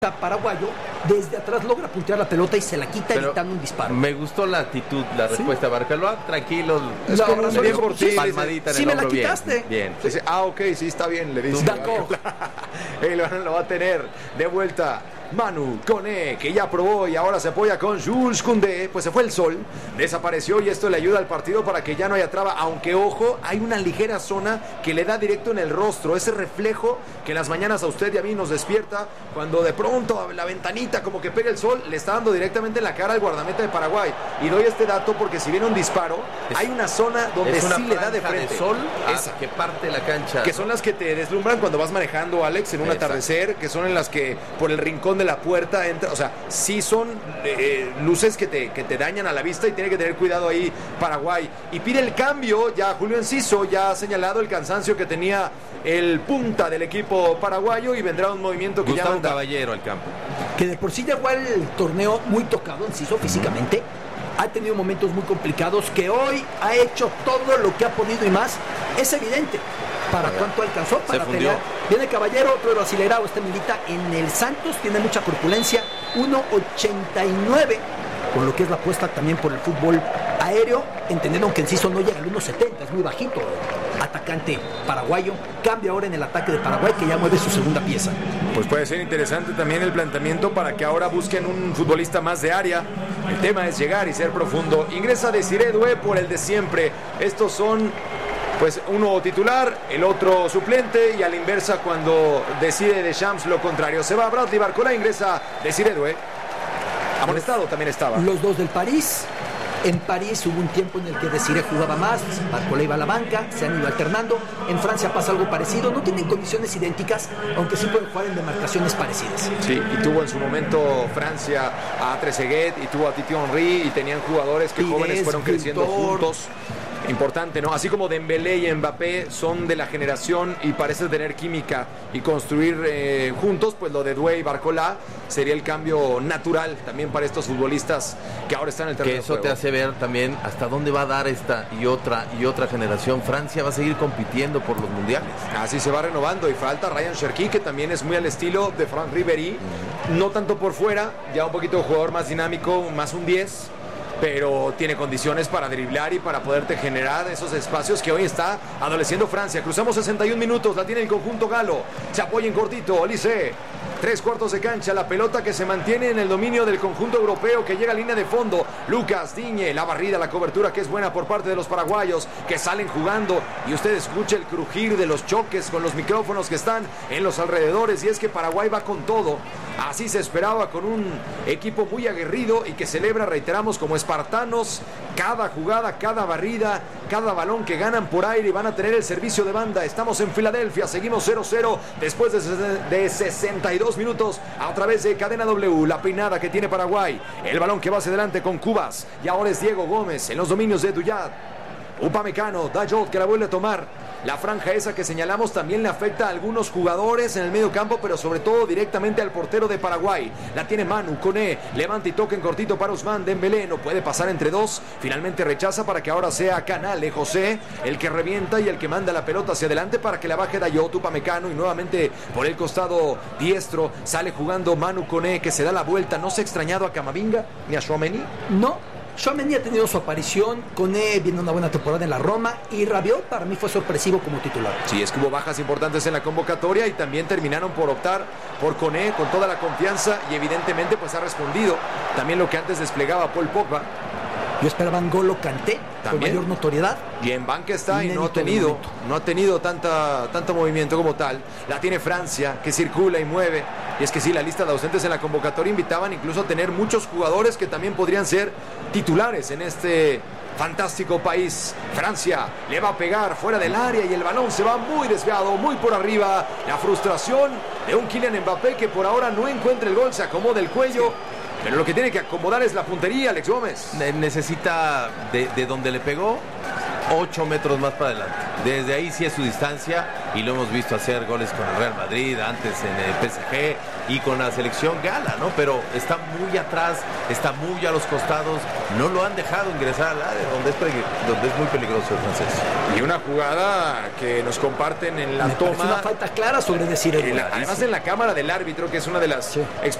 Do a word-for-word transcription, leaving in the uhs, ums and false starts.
paraguayo desde atrás logra puntear la pelota y se la quita Pero evitando un disparo. Me gustó la actitud, la ¿Sí? respuesta de Barcaloa, tranquilo, Es no, como bien por ti, sí, palmadita en sí el me la hombro, quitaste. bien, bien. Dice, ah, ok, sí, está bien, le dice. El balón lo va a tener de vuelta Manu Koné, que ya probó y ahora se apoya con Jules Koundé. Pues se fue el sol, desapareció y esto le ayuda al partido para que ya no haya traba. Aunque, ojo, hay una ligera zona que le da directo en el rostro. Ese reflejo que en las mañanas a usted y a mí nos despierta cuando de pronto la ventanita como que pega el sol, le está dando directamente en la cara al guardameta de Paraguay. Y doy este dato porque si viene un disparo, es, hay una zona donde es una sí le da de frente. De sol esa que parte la cancha. Que son las que te deslumbran cuando vas manejando, Alex, en un Exacto. atardecer, que son en las que por el rincón de la puerta entra, o sea, sí son eh, luces que te, que te dañan a la vista y tiene que tener cuidado ahí Paraguay. Y pide el cambio, ya Julio Enciso ya ha señalado el cansancio que tenía el punta del equipo paraguayo y vendrá un movimiento que Gustavo ya manda. Caballero al campo. Que de por sí llegó el torneo muy tocado, Enciso, físicamente. Ha tenido momentos muy complicados, que hoy ha hecho todo lo que ha podido y más. Es evidente. ¿Para cuánto alcanzó? Para pelear. Viene Caballero, otro brasileirao, este milita en el Santos, tiene mucha corpulencia, uno ochenta y nueve, por lo que es la apuesta también por el fútbol aéreo, entendiendo que Enciso no llega al uno setenta, es muy bajito. Atacante paraguayo, cambia ahora en el ataque de Paraguay, que ya mueve su segunda pieza. Pues puede ser interesante también el planteamiento para que ahora busquen un futbolista más de área. El tema es llegar y ser profundo. Ingresa Desiré Doué por el de siempre. Estos son, pues, uno titular, el otro suplente, y a la inversa cuando decide Deschamps lo contrario. Se va Bradley Barcola, ingresa Desiré Doué. Amonestado también estaba. Los dos del París. En París hubo un tiempo en el que Desiré jugaba más, Barcola iba a la banca, se han ido alternando. En Francia pasa algo parecido, no tienen condiciones idénticas, aunque sí pueden jugar en demarcaciones parecidas. Sí, y tuvo en su momento Francia a Trezeguet y tuvo a Titi Henry, y tenían jugadores que Pires, jóvenes fueron creciendo Victor. juntos. Importante, ¿no? Así como Dembélé y Mbappé son de la generación y parecen tener química y construir eh, juntos, pues lo de Doué y Barcola sería el cambio natural también para estos futbolistas que ahora están en el terreno de juego. Que eso te hace ver también hasta dónde va a dar esta y otra y otra generación. Francia va a seguir compitiendo por los mundiales. Así se va renovando, y falta Ryan Cherki, que también es muy al estilo de Franck Ribéry, uh-huh. no tanto por fuera, ya un poquito jugador más dinámico, más un diez, pero tiene condiciones para driblar y para poderte generar esos espacios que hoy está adoleciendo Francia. Cruzamos sesenta y un minutos, la tiene el conjunto galo, se apoya en cortito, Olise, tres cuartos de cancha, la pelota que se mantiene en el dominio del conjunto europeo, que llega a línea de fondo. Lucas Digne, la barrida, la cobertura que es buena por parte de los paraguayos, que salen jugando, y usted escucha el crujir de los choques con los micrófonos que están en los alrededores, y es que Paraguay va con todo. Así se esperaba, con un equipo muy aguerrido y que celebra, reiteramos, como espartanos, cada jugada, cada barrida, cada balón que ganan por aire, y van a tener el servicio de banda. Estamos en Filadelfia, seguimos cero cero después de sesenta y dos minutos a través de Cadena W. La peinada que tiene Paraguay, el balón que va hacia adelante con Cubas, y ahora es Diego Gómez en los dominios de Duyat. Upamecano, Dayot, que la vuelve a tomar. La franja esa que señalamos también le afecta a algunos jugadores en el medio campo, pero sobre todo directamente al portero de Paraguay. La tiene Manu Koné, levanta y toca en cortito para Ousmane Dembélé, no puede pasar entre dos, finalmente rechaza para que ahora sea Canale José el que revienta y el que manda la pelota hacia adelante para que la baje Dayot. Upamecano, y nuevamente por el costado diestro sale jugando Manu Koné, que se da la vuelta. ¿No se ha extrañado a Camavinga ni a Tchouaméni? No. Tchouaméni ha tenido su aparición, Koné viene una buena temporada en la Roma, y Rabiot para mí fue sorpresivo como titular. Sí, es que hubo bajas importantes en la convocatoria y también terminaron por optar por Koné con toda la confianza, y evidentemente pues ha respondido también lo que antes desplegaba Paul Pogba. Yo esperaba N'Golo Kanté con mayor notoriedad. Y en banca está y no ha tenido, no ha tenido tanta, tanto movimiento como tal. La tiene Francia, que circula y mueve. Y es que sí, la lista de ausentes en la convocatoria invitaban incluso a tener muchos jugadores que también podrían ser titulares en este fantástico país. Francia le va a pegar fuera del área y el balón se va muy desviado, muy por arriba. La frustración de un Kylian Mbappé que por ahora no encuentra el gol, se acomoda el cuello. Pero lo que tiene que acomodar es la puntería, Alex Gómez. Necesita de, de donde le pegó ocho metros más para adelante. Desde ahí sí es su distancia. y lo hemos visto hacer goles con el Real Madrid, antes en el P S G y con la selección gala, ¿no? Pero está muy atrás, está muy a los costados, no lo han dejado ingresar al área, donde es, donde es muy peligroso el francés. Y una jugada que nos comparten en la Me toma. una falta clara sobre decir el Además en la cámara del árbitro, que es una de las sí.